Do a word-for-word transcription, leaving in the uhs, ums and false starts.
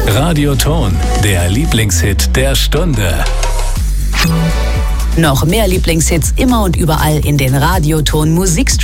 Radioton, der Lieblingshit der Stunde. Noch mehr Lieblingshits immer und überall in den Radioton Musikstreams.